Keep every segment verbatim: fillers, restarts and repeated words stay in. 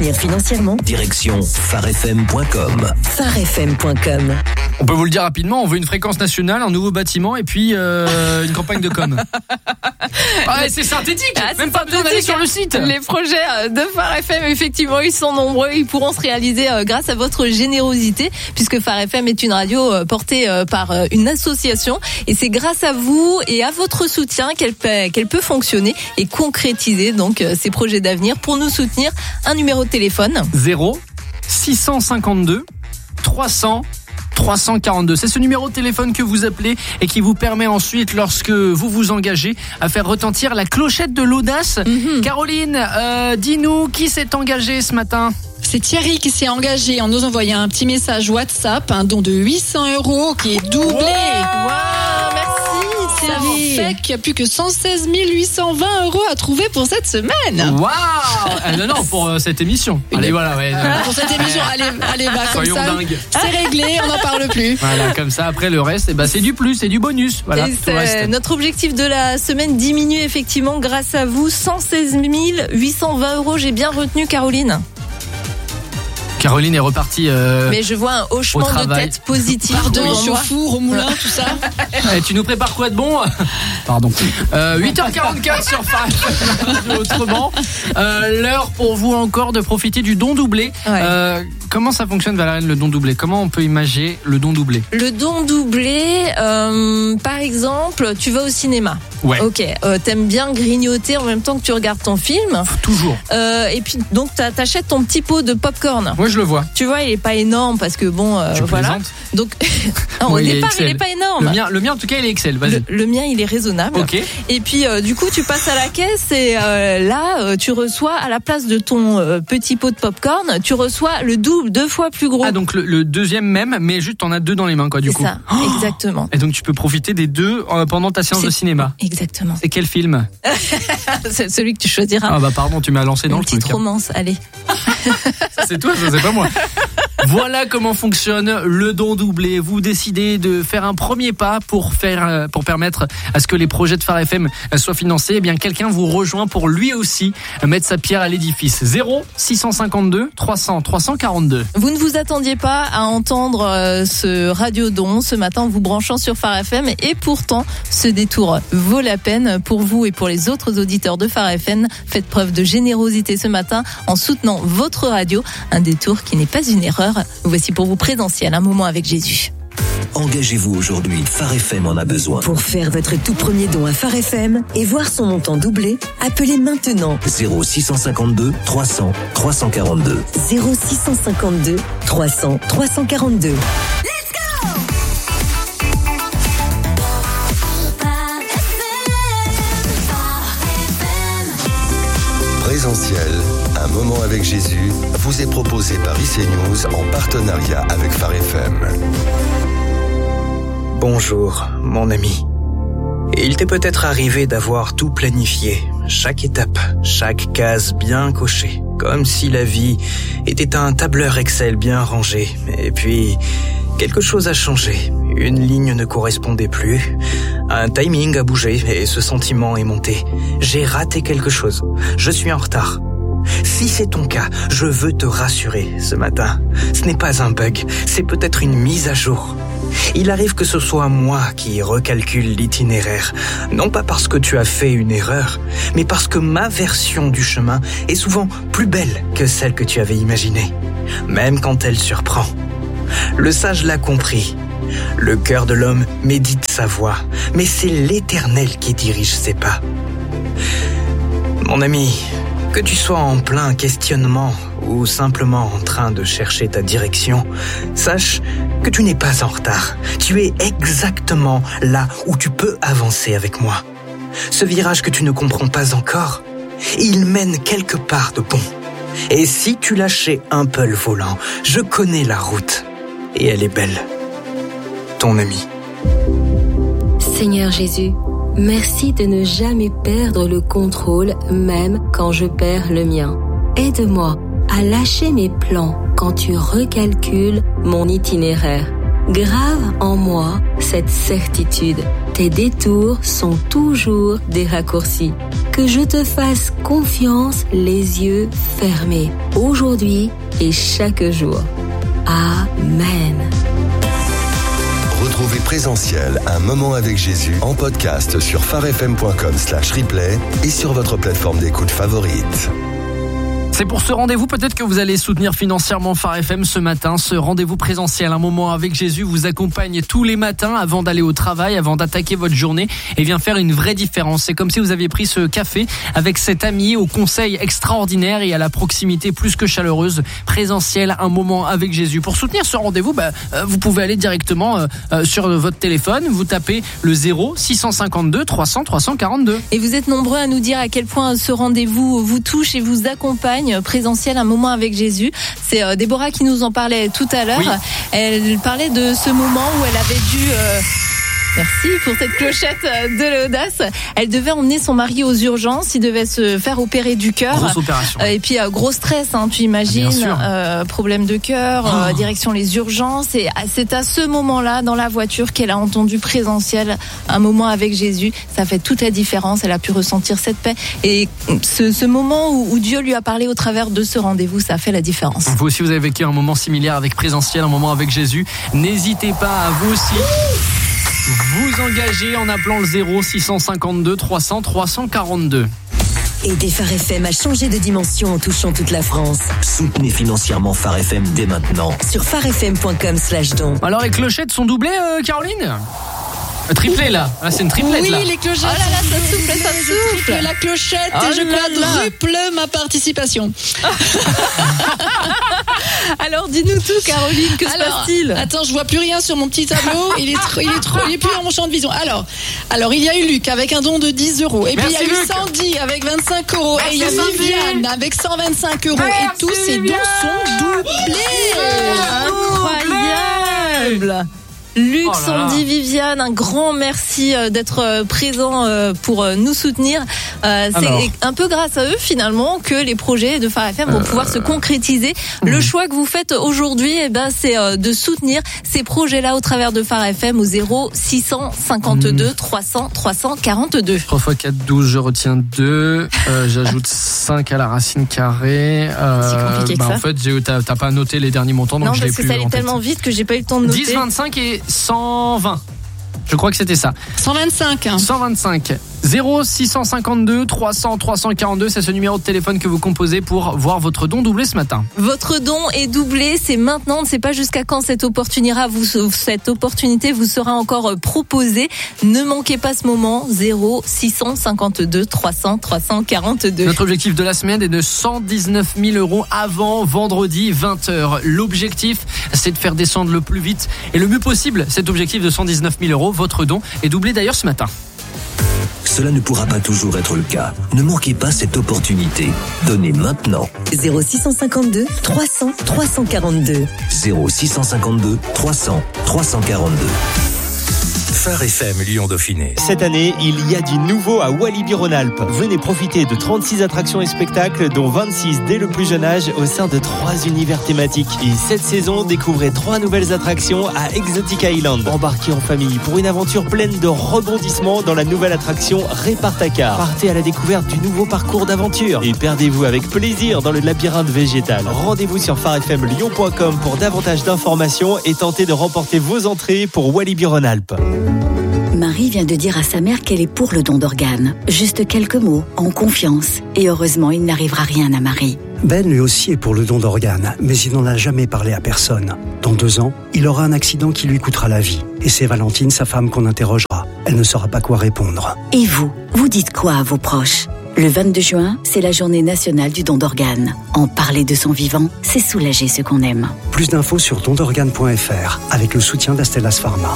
soutenir financièrement, direction phare f m point com. phare f m point com. On peut vous le dire rapidement, on veut une fréquence nationale, un nouveau bâtiment et puis euh, une campagne de com. Ah, c'est synthétique, ah, même c'est pas besoin d'aller sur le site. Les projets de Phare F M, effectivement, ils sont nombreux, ils pourront se réaliser grâce à votre générosité, puisque Phare F M est une radio portée par une association, et c'est grâce à vous et à votre soutien qu'elle peut, qu'elle peut fonctionner et concrétiser donc ces projets d'avenir. Pour nous soutenir, un numéro de téléphone zéro six cent cinquante-deux trois cents trois cent quarante-deux. C'est ce numéro de téléphone que vous appelez et qui vous permet ensuite, lorsque vous vous engagez, à faire retentir la clochette de l'audace. Mm-hmm. Caroline, euh, dis-nous qui s'est engagé ce matin? C'est Thierry qui s'est engagé en nous envoyant un petit message WhatsApp, un don de huit cents euros qui est doublé. Wow, wow, merci Thierry. Ça fait qu'il n'y a plus que cent seize mille huit cent vingt euros à trouver pour cette semaine. Waouh. Ah, non, non, pour euh, cette émission. Allez, voilà, ouais. Ah, pour cette émission, allez, allez, va, comme Soyons ça, dingues. c'est réglé, on n'en parle plus. Voilà, comme ça, après le reste, eh ben, c'est du plus, c'est du bonus. Voilà, et c'est notre objectif de la semaine diminue effectivement grâce à vous. cent seize mille huit cent vingt euros, j'ai bien retenu, Caroline. Caroline est repartie. Euh, Mais je vois un hochement de tête positif. Pardon, chauffour, au moulin, tout ça. Et tu nous prépares quoi de bon? Pardon. Euh, huit heures quarante-quatre sur Phare. Autrement, euh, l'heure pour vous encore de profiter du don doublé. Ouais. Euh, comment ça fonctionne, Valériane, le don doublé? Comment on peut imaginer le don doublé? Le don doublé, euh, par exemple, tu vas au cinéma. Ouais. Ok. Euh, t'aimes bien grignoter en même temps que tu regardes ton film. Toujours. Euh, et puis donc t'achètes ton petit pot de popcorn. Ouais, je le vois. Tu vois, il est pas énorme parce que bon, euh, tu voilà. Plaisantes. Donc non, au oui, départ, il est, il est pas énorme. Le mien, le mien en tout cas, il est Excel. Vas-y. Le, le mien, il est raisonnable. Ok. Et puis euh, du coup, tu passes à la caisse et euh, là, euh, tu reçois à la place de ton euh, petit pot de popcorn, tu reçois le double, deux fois plus gros. Ah donc le, le deuxième même, mais juste t'en as deux dans les mains quoi du c'est coup. C'est ça, oh exactement. Et donc tu peux profiter des deux euh, pendant ta séance c'est... de cinéma. Exactement. C'est quel film? C'est celui que tu choisiras. Ah bah pardon, tu m'as lancé dans Une le truc. petite romance, allez. Ça, c'est toi, ça c'est pas moi. Voilà comment fonctionne le don doublé. Vous décidez de faire un premier pas pour faire, pour permettre à ce que les projets de Phare F M soient financés. Eh bien, quelqu'un vous rejoint pour lui aussi mettre sa pierre à l'édifice. zéro six cent cinquante-deux trois cents trois cent quarante-deux. Vous ne vous attendiez pas à entendre ce radio don ce matin en vous branchant sur Phare F M, et pourtant ce détour vaut la peine pour vous et pour les autres auditeurs de Phare F M. Faites preuve de générosité ce matin en soutenant votre radio. Un détour qui n'est pas une erreur. Voici pour vous Présentiel, un moment avec Jésus. Engagez-vous aujourd'hui, Phare F M en a besoin. Pour faire votre tout premier don à Phare F M et voir son montant doublé, appelez maintenant zéro six cent cinquante-deux trois cents trois cent quarante-deux. zéro six cent cinquante-deux trois cents trois cent quarante-deux. Présentiel, un moment avec Jésus, vous est proposé par I C News en partenariat avec Phare F M. Bonjour, mon ami. Il t'est peut-être arrivé d'avoir tout planifié, chaque étape, chaque case bien cochée, comme si la vie était un tableur Excel bien rangé. Et puis, quelque chose a changé. Une ligne ne correspondait plus. Un timing a bougé et ce sentiment est monté. J'ai raté quelque chose. Je suis en retard. Si c'est ton cas, je veux te rassurer ce matin. Ce n'est pas un bug, c'est peut-être une mise à jour. Il arrive que ce soit moi qui recalcule l'itinéraire, non pas parce que tu as fait une erreur, mais parce que ma version du chemin est souvent plus belle que celle que tu avais imaginée, même quand elle surprend. Le sage l'a compris. Le cœur de l'homme médite sa voie, mais c'est l'Éternel qui dirige ses pas. Mon ami, que tu sois en plein questionnement ou simplement en train de chercher ta direction, sache que tu n'es pas en retard. Tu es exactement là où tu peux avancer avec moi. Ce virage que tu ne comprends pas encore, il mène quelque part de bon. Et si tu lâchais un peu le volant, je connais la route et elle est belle. Ton ami. Seigneur Jésus, merci de ne jamais perdre le contrôle, même quand je perds le mien. Aide-moi à lâcher mes plans quand tu recalcules mon itinéraire. Grave en moi cette certitude. Tes détours sont toujours des raccourcis. que je te fasse confiance les yeux fermés, aujourd'hui et chaque jour. Amen. Retrouvez Présentiel, un moment avec Jésus en podcast sur farfm.com slash replay et sur votre plateforme d'écoute favorite. C'est pour ce rendez-vous, peut-être que vous allez soutenir financièrement Phare F M ce matin. Ce rendez-vous présentiel, un moment avec Jésus, vous accompagne tous les matins avant d'aller au travail, avant d'attaquer votre journée et vient faire une vraie différence. C'est comme si vous aviez pris ce café avec cet ami au conseil extraordinaire et à la proximité plus que chaleureuse. Présentiel, un moment avec Jésus. Pour soutenir ce rendez-vous, bah, euh, vous pouvez aller directement euh, euh, sur votre téléphone, vous tapez le zéro six cent cinquante-deux trois cents trois cent quarante-deux. Et vous êtes nombreux à nous dire à quel point ce rendez-vous vous touche et vous accompagne. Présentiel, un moment avec Jésus. C'est euh, Déborah qui nous en parlait tout à l'heure. Oui. Elle parlait de ce moment où elle avait dû... Euh Merci pour cette clochette de l'audace. Elle devait emmener son mari aux urgences. Il devait se faire opérer du cœur. Grosse opération. Et puis euh, gros stress, hein, tu imagines. Euh, problème de cœur, oh. euh, direction les urgences. Et c'est à ce moment-là, dans la voiture, qu'elle a entendu Présentiel, un moment avec Jésus. Ça fait toute la différence. Elle a pu ressentir cette paix. Et ce, ce moment où, où Dieu lui a parlé au travers de ce rendez-vous, ça fait la différence. Vous aussi, vous avez vécu un moment similaire avec Présentiel, un moment avec Jésus. N'hésitez pas à vous aussi vous engager en appelant le zéro six cent cinquante-deux trois cents trois cent quarante-deux. Aidez Phare F M à changer de dimension en touchant toute la France. Soutenez financièrement Phare F M dès maintenant. Sur farfm.com slash don. Alors les clochettes sont doublées, euh, Caroline ? Triplé là, ah, c'est une triplette oui, là. Oui, les clochettes. Oh là là, ça souffle, ça souffle. La clochette oh et je là quadruple là. ma participation. Alors dis-nous tout, Caroline, que alors, se passe-t-il ? Attends, je vois plus rien sur mon petit tableau. Il est trop, il est trop, il est plus dans mon champ de vision. Alors, alors il y a eu Luc avec un don de dix euros. Et Merci puis il y a Luc. eu Sandy avec vingt-cinq euros. Merci et il y a Sandy. Viviane avec cent vingt-cinq euros. Merci et tous ces dons sont doublés. Incroyable. Luc, oh là là. Sandy, Viviane, un grand merci d'être présent pour nous soutenir. Euh, c'est Alors. un peu grâce à eux finalement que les projets de Phare F M vont euh... pouvoir se concrétiser. Mmh. Le choix que vous faites aujourd'hui, eh ben, c'est de soutenir ces projets-là au travers de Phare F M au zéro six cent cinquante-deux mmh. trois cents trois cent quarante-deux. trois fois quatre, douze, je retiens deux. Euh, j'ajoute cinq à la racine carrée. Euh, c'est compliqué bah, que ça. En fait, t'as, t'as pas noté les derniers montants, donc non, je l'ai parce plus. que ça allait tellement tête. vite que j'ai pas eu le temps de noter. dix, vingt-cinq et cent vingt. Je crois que c'était ça. cent vingt-cinq. cent vingt-cinq. zéro six cent cinquante-deux trois cents trois cent quarante-deux, c'est ce numéro de téléphone que vous composez pour voir votre don doublé ce matin. Votre don est doublé, c'est maintenant, on ne sait pas jusqu'à quand cette opportunité, vous, cette opportunité vous sera encore proposée. Ne manquez pas ce moment, zéro six cent cinquante-deux trois cents trois cent quarante-deux. Notre objectif de la semaine est de cent dix-neuf mille euros avant vendredi vingt heures. L'objectif, c'est de faire descendre le plus vite et le mieux possible cet objectif de cent dix-neuf mille euros. Votre don est doublé d'ailleurs ce matin. Cela ne pourra pas toujours être le cas. Ne manquez pas cette opportunité. Donnez maintenant. zéro six cent cinquante-deux trois cents trois cent quarante-deux. zéro six cent cinquante-deux trois cents trois cent quarante-deux. Phare F M Lyon Dauphiné. Cette année, il y a du nouveau à Walibi-Rhône-Alpes. Venez profiter de trente-six attractions et spectacles, dont vingt-six dès le plus jeune âge, au sein de trois univers thématiques. Et cette saison, découvrez trois nouvelles attractions à Exotic Island. Embarquez en famille pour une aventure pleine de rebondissements dans la nouvelle attraction Répartacar. Partez à la découverte du nouveau parcours d'aventure et perdez-vous avec plaisir dans le labyrinthe végétal. Rendez-vous sur farfm lyon point com pour davantage d'informations et tentez de remporter vos entrées pour Walibi-Rhône-Alpes. Marie vient de dire à sa mère qu'elle est pour le don d'organes. Juste quelques mots, en confiance. Et heureusement, il n'arrivera rien à Marie. Ben lui aussi est pour le don d'organes, mais il n'en a jamais parlé à personne. Dans deux ans, il aura un accident qui lui coûtera la vie. Et c'est Valentine, sa femme, qu'on interrogera. Elle ne saura pas quoi répondre. Et vous, vous dites quoi à vos proches ? Le vingt-deux juin, c'est la journée nationale du don d'organes. En parler de son vivant, c'est soulager ceux qu'on aime. Plus d'infos sur don d'organes point f r avec le soutien d'Astellas Pharma.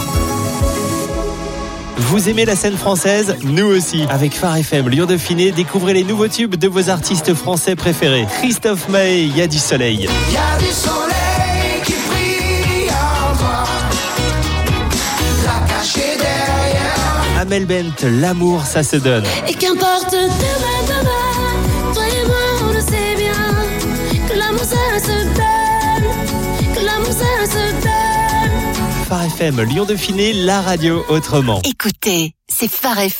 Vous aimez la scène française ? Nous aussi. Avec Phare F M Lyon Dauphiné, découvrez les nouveaux tubes de vos artistes français préférés. Christophe Maé, Il y a du soleil. Il y a du soleil qui brille en toi, la cacher derrière. Amel Bent, L'amour, ça se donne. Et qu'importe demain, demain, toi et moi on le sait bien, que l'amour ça se donne, que l'amour ça se donne. Phare F M Lyon Dauphiné, la radio autrement. Écoutez, c'est Phare F M.